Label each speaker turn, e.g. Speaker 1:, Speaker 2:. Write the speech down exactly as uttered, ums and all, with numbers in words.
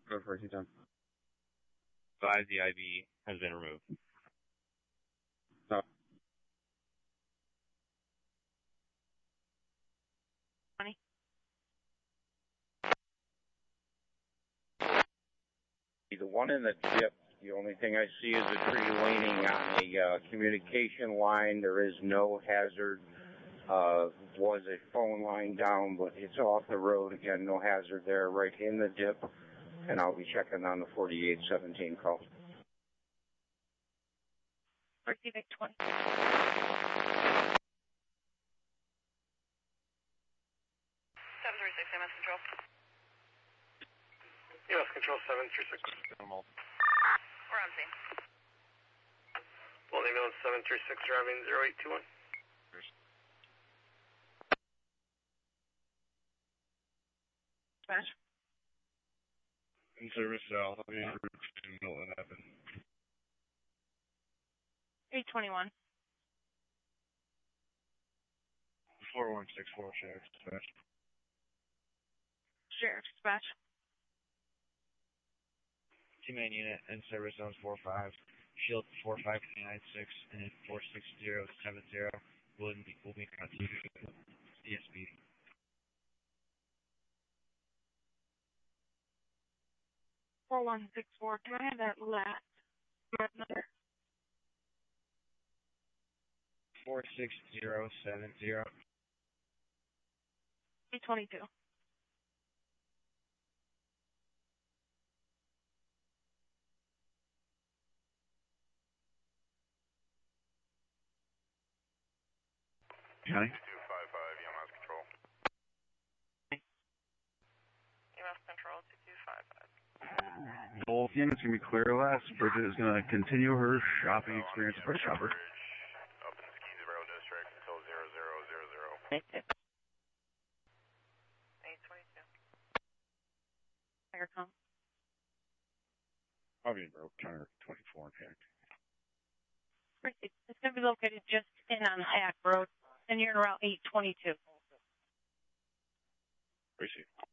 Speaker 1: Go for it, you done.
Speaker 2: Five, the I V has been removed.
Speaker 1: Stop.
Speaker 3: twenty.
Speaker 4: The one in the dip, the only thing I see is a tree leaning on a uh, communication line. There is no hazard. Uh, was a phone line down, but it's off the road. Again, no hazard there, right in the dip. And I'll be checking on the forty-eight seventeen call.
Speaker 3: Receive twenty.
Speaker 5: seven three six, M S Control.
Speaker 6: U S Control seven three six.
Speaker 2: Normal.
Speaker 5: We're on scene.
Speaker 6: Well, ambulance seven three six, driving zero eight two one.
Speaker 3: Smash.
Speaker 2: In service, I'll have you know what happened.
Speaker 3: eight twenty-one.
Speaker 2: four one six four, Sheriff Dispatch.
Speaker 3: Sheriff Dispatch.
Speaker 2: Two-man unit in service zones four five. Shield four five nine six and four six zero seven zero will be, will be on D S B.
Speaker 3: four one six four. Can I have that last number?
Speaker 2: four six zero seven zero.
Speaker 3: eight twenty-two.
Speaker 2: County?
Speaker 6: two five five, E M S Control.
Speaker 5: E M S Control two two five five.
Speaker 7: Both units can be clear last. Bridget is going to continue her shopping experience for a shopper.
Speaker 6: Up in Skeens Rail District until zero zero zero zero.
Speaker 5: eight twenty-two.
Speaker 3: Fire com.
Speaker 7: I'll be broke. Counter twenty-four impact.
Speaker 3: It's going to be located just in on Hack Road, and you're in Route eight twenty-two.
Speaker 7: Receive.